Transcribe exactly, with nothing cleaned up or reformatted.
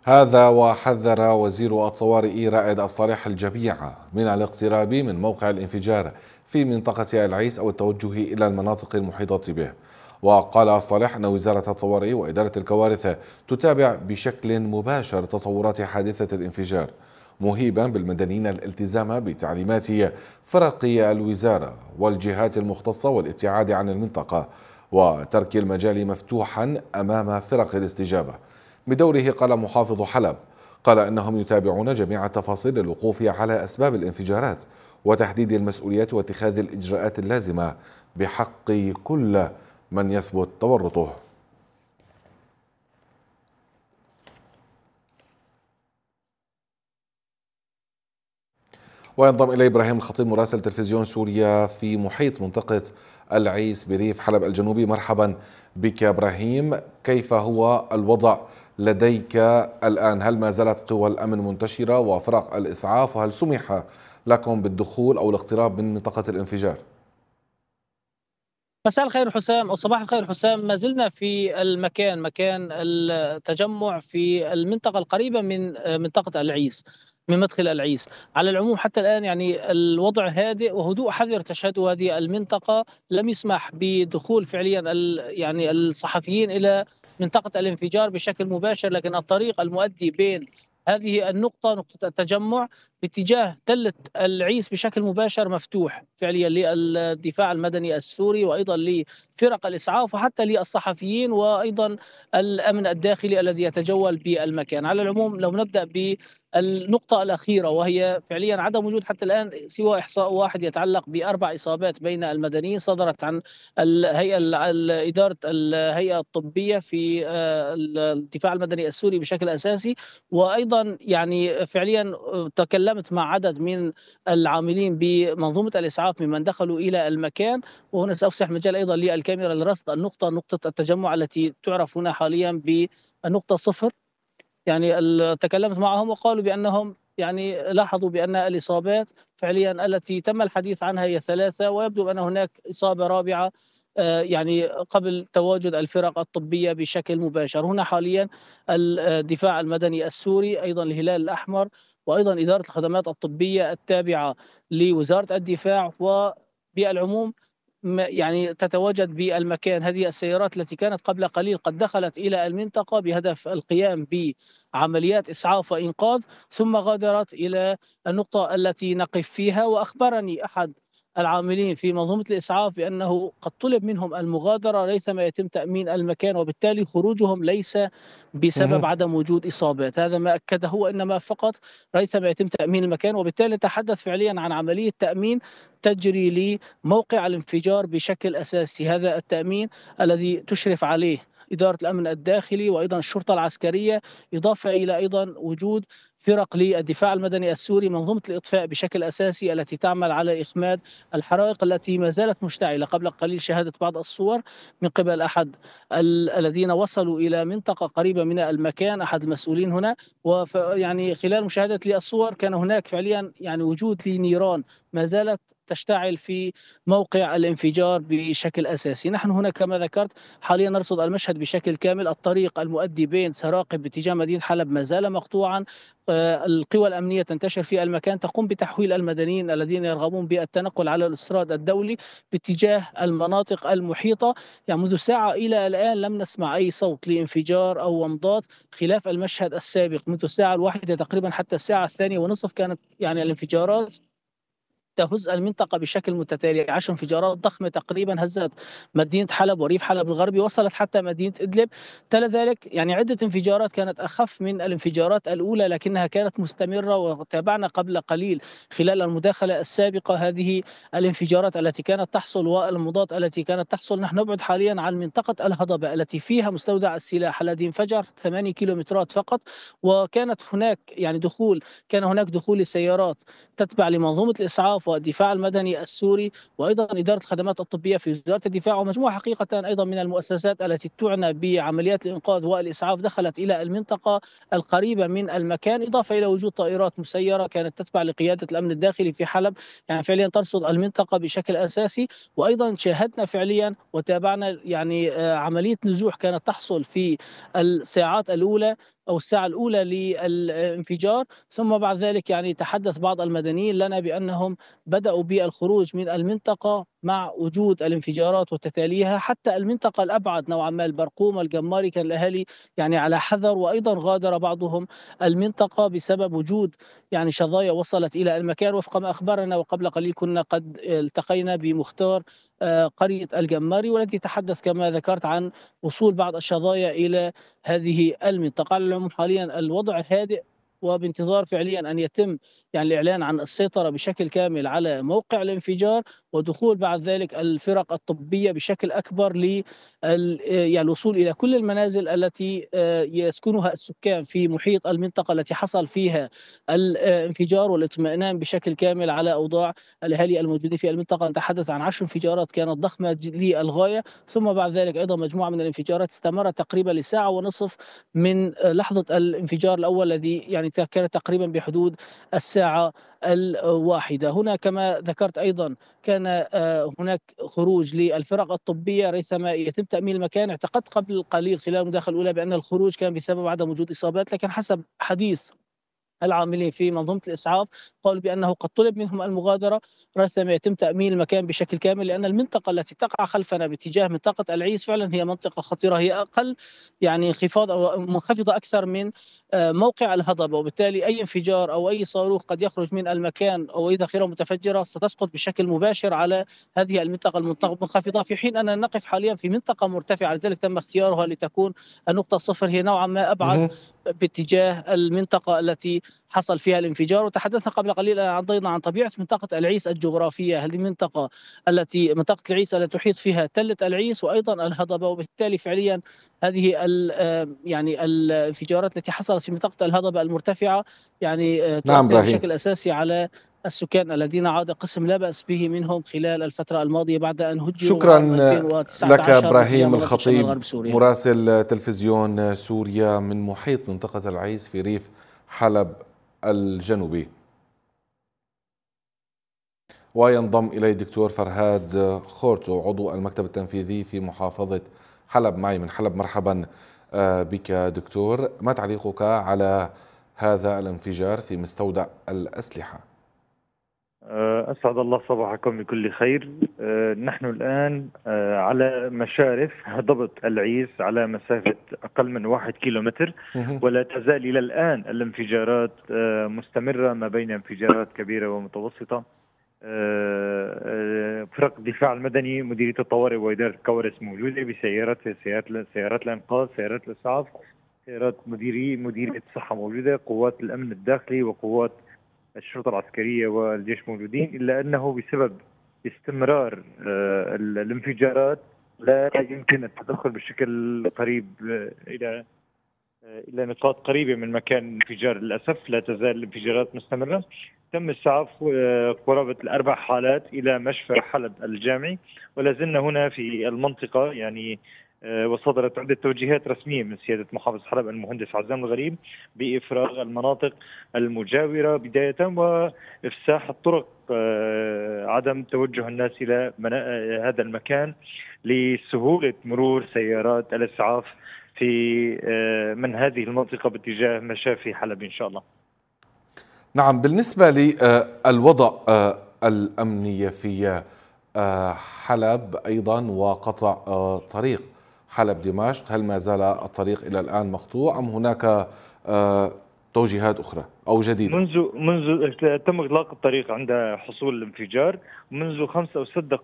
هذا وحذر وزير الطوارئ رائد الصالح الجميع من الاقتراب من موقع الانفجار في منطقة العيس أو التوجه إلى المناطق المحيطة به. وقال الصالح أن وزارة الطوارئ وإدارة الكوارث تتابع بشكل مباشر تطورات حادثة الانفجار، مهيبا بالمدنيين الالتزام بتعليمات فرق الوزارة والجهات المختصة والابتعاد عن المنطقة وترك المجال مفتوحا أمام فرق الاستجابة. بدوره قال محافظ حلب قال إنهم يتابعون جميع التفاصيل للوقوف على أسباب الانفجارات وتحديد المسؤوليات واتخاذ الإجراءات اللازمة بحق كل من يثبت تورطه. وينضم إلي إبراهيم الخطيب مراسل تلفزيون سوريا في محيط منطقة العيس بريف حلب الجنوبي. مرحبا بك إبراهيم، كيف هو الوضع لديك الآن؟ هل ما زالت قوى الأمن منتشرة وفرق الإسعاف، وهل سمح لكم بالدخول أو الاقتراب من منطقة الانفجار؟ مساء الخير حسام أو صباح الخير حسام. ما زلنا في المكان مكان التجمع في المنطقة القريبة من منطقة العيس، من مدخل العيس. على العموم حتى الآن يعني الوضع هادئ وهدوء حذر تشهده هذه المنطقة. لم يسمح بدخول فعليا يعني الصحفيين إلى منطقة الانفجار بشكل مباشر، لكن الطريق المؤدي بين هذه النقطة نقطة التجمع باتجاه تلة العيس بشكل مباشر مفتوح فعليا للدفاع المدني السوري وأيضا لفرق الإسعاف وحتى للصحفيين وأيضا الأمن الداخلي الذي يتجول بالمكان. على العموم لو نبدأ بالنقطة الأخيرة وهي فعليا عدم وجود حتى الآن سوى إحصاء واحد يتعلق بأربع إصابات بين المدنيين صدرت عن الهيئة إدارة الهيئة الطبية في الدفاع المدني السوري بشكل أساسي. وأيضا يعني فعليا تكلمت مع عدد من العاملين بمنظومة الإسعاف ممن دخلوا إلى المكان، وهنا سأفسح مجال أيضا للكاميرا لرصد النقطة نقطة التجمع التي تعرف هنا حاليا بالنقطة صفر. يعني تكلمت معهم وقالوا بأنهم يعني لاحظوا بأن الإصابات فعليا التي تم الحديث عنها هي ثلاثة، ويبدو أن هناك إصابة رابعة يعني قبل تواجد الفرق الطبية بشكل مباشر. هنا حاليا الدفاع المدني السوري أيضا الهلال الأحمر وأيضا إدارة الخدمات الطبية التابعة لوزارة الدفاع وبالعموم يعني تتواجد بالمكان هذه السيارات التي كانت قبل قليل قد دخلت إلى المنطقة بهدف القيام بعمليات إسعاف وإنقاذ، ثم غادرت إلى النقطة التي نقف فيها. وأخبرني أحد العاملين في منظومة الإسعاف بأنه قد طلب منهم المغادرة ريثما يتم تأمين المكان، وبالتالي خروجهم ليس بسبب عدم وجود إصابات. هذا ما أكده، وإنما فقط ريثما يتم تأمين المكان، وبالتالي تحدث فعليا عن عملية تأمين تجري لموقع الانفجار بشكل أساسي. هذا التأمين الذي تشرف عليه إدارة الأمن الداخلي وأيضا الشرطة العسكرية، إضافة إلى أيضا وجود فرق للدفاع المدني السوري، منظومة الإطفاء بشكل أساسي التي تعمل على إخماد الحرائق التي ما زالت مشتعلة. قبل قليل شاهدت بعض الصور من قبل أحد الذين وصلوا إلى منطقة قريبة من المكان، أحد المسؤولين هنا، ويعني خلال مشاهدة لي الصور كان هناك فعليا يعني وجود لنيران ما زالت تشتعل في موقع الانفجار بشكل أساسي. نحن هنا كما ذكرت حاليا نرصد المشهد بشكل كامل. الطريق المؤدي بين سراقب باتجاه مدينة حلب ما زال مقطوعا. القوى الأمنية تنتشر في المكان، تقوم بتحويل المدنيين الذين يرغبون بالتنقل على الإسراد الدولي باتجاه المناطق المحيطة. يعني منذ ساعة إلى الآن لم نسمع أي صوت لانفجار أو ومضات، خلاف المشهد السابق منذ الساعة الواحدة تقريبا حتى الساعة الثانية ونصف كانت يعني الانفجارات تهز المنطقة بشكل متتالي. عشر انفجارات ضخمة تقريبا هزت مدينة حلب وريف حلب الغربي، وصلت حتى مدينة إدلب. تلا ذلك يعني عدة انفجارات كانت أخف من الانفجارات الأولى لكنها كانت مستمرة، وتابعنا قبل قليل خلال المداخلة السابقة هذه الانفجارات التي كانت تحصل والمضاد التي كانت تحصل. نحن نبعد حاليا عن منطقة الهضبة التي فيها مستودع السلاح الذي انفجر ثمانية كيلومترات فقط، وكانت هناك يعني دخول كان هناك دخول لسيارات تتبع لمنظومة الإسعاف والدفاع المدني السوري وأيضا إدارة الخدمات الطبية في وزارة الدفاع، ومجموعة حقيقة أيضا من المؤسسات التي تعنى بعمليات الإنقاذ والإسعاف دخلت إلى المنطقة القريبة من المكان، إضافة إلى وجود طائرات مسيرة كانت تتبع لقيادة الأمن الداخلي في حلب يعني فعليا ترصد المنطقة بشكل أساسي. وأيضا شاهدنا فعليا وتابعنا يعني عملية نزوح كانت تحصل في الساعات الأولى أو الساعة الأولى للانفجار، ثم بعد ذلك يعني تحدث بعض المدنيين لنا بأنهم بدأوا بالخروج من المنطقة مع وجود الانفجارات وتتاليها، حتى المنطقة الأبعد نوعا ما البرقوم الجماري كان الأهالي يعني على حذر، وأيضا غادر بعضهم المنطقة بسبب وجود يعني شظايا وصلت إلى المكان وفق ما أخبرنا. وقبل قليل كنا قد التقينا بمختار آه، قرية الجماري، والذي تحدث كما ذكرت عن وصول بعض الشظايا إلى هذه المنطقة. على العموم حاليا الوضع هادئ، وبانتظار فعليا أن يتم يعني الإعلان عن السيطرة بشكل كامل على موقع الانفجار، ودخول بعد ذلك الفرق الطبية بشكل أكبر ل يعني الوصول إلى كل المنازل التي آه، يسكنها السكان في محيط المنطقة التي حصل فيها الانفجار، والاطمئنان بشكل كامل على أوضاع الأهالي الموجودين في المنطقة. نتحدث عن عشر انفجارات كانت ضخمة للغاية، ثم بعد ذلك أيضا مجموعة من الانفجارات استمرت تقريبا لساعة ونصف من لحظة الانفجار الأول الذي يعني كان تقريبا بحدود الساعة الواحدة. هنا كما ذكرت أيضا كان آه، هناك خروج للفرق الطبية ريثما يتم تأمين المكان. اعتقدت قبل قليل خلال المداخلة الأولى بأن الخروج كان بسبب عدم وجود إصابات، لكن حسب حديث العاملين في منظومة الإسعاف قالوا بأنه قد طلب منهم المغادرة ريثما يتم تأمين المكان بشكل كامل، لأن المنطقة التي تقع خلفنا باتجاه منطقة العيس فعلا هي منطقة خطيرة، هي أقل يعني انخفاض أو منخفضة أكثر من آه، موقع الهضبة، وبالتالي أي انفجار أو أي صاروخ قد يخرج من المكان أو أي ذخيرة متفجرة ستسقط بشكل مباشر على هذه المنطقة المنخفضة، في حين أننا نقف حاليا في منطقة مرتفعة، لذلك تم اختيارها لتكون النقطة الصفر هي نوعا ما أبعد مهم. باتجاه المنطقة التي حصل فيها الانفجار. وتحدثنا قبل قليل أيضا عن طبيعة منطقة العيس الجغرافية، هذه المنطقة التي منطقة العيس التي تحيط فيها تلة العيس وأيضا الهضبة، وبالتالي فعليا هذه ال يعني الانفجارات التي حصلت في منطقة الهضبة المرتفعة يعني نعم تؤثر إبراهيم. بشكل أساسي على السكان الذين عاد قسم لا بأس به منهم خلال الفترة الماضية بعد أن هجروا شكرا عام لك ألفين وتسعة عشر باتجاه إبراهيم مناطق شمال الخطيب، غرب سوريا. مراسل تلفزيون سوريا من محيط منطقة العيس في ريف حلب الجنوبي. وينضم إلي الدكتور فرهاد خورتو عضو المكتب التنفيذي في محافظة حلب معي من حلب. مرحبا بك دكتور، ما تعليقك على هذا الانفجار في مستودع الأسلحة؟ أسعد الله صباحكم بكل خير. نحن الآن على مشارف هضبة العيس على مسافة أقل من واحد كيلومتر، ولا تزال إلى الآن الانفجارات مستمرة، ما بين انفجارات كبيرة ومتوسطة. فرق الدفاع المدني، مديرية الطوارئ وإدارة الكوارث موجودة بسيارات سيارات سيارات الإنقاذ، سيارات الإسعاف، سيارات مديرية مديرية الصحة موجودة، قوات الأمن الداخلي وقوات الشرطة العسكرية والجيش موجودين، إلا أنه بسبب استمرار الانفجارات لا يمكن التدخل بشكل قريب إلى إلى نقاط قريبة من مكان الانفجار. للأسف لا تزال الانفجارات مستمرة. تم إسعاف قرابة الأربع حالات إلى مشفى حلب الجامعي، ولا زلنا هنا في المنطقة يعني. وصدرت عدة توجيهات رسمية من سيادة محافظ حلب المهندس عزام الغريب بإفراغ المناطق المجاورة بداية، وإفساح الطرق، عدم توجه الناس إلى هذا المكان لسهولة مرور سيارات الإسعاف في من هذه المنطقة باتجاه مشافي حلب إن شاء الله. نعم، بالنسبة للوضع الأمني في حلب أيضا وقطع طريق حلب دمشق، هل ما زال الطريق إلى الآن مقطوع أم هناك توجيهات أخرى أو جديدة؟ منذ منذ تم إغلاق الطريق عند حصول الانفجار. منذ خمس أو ست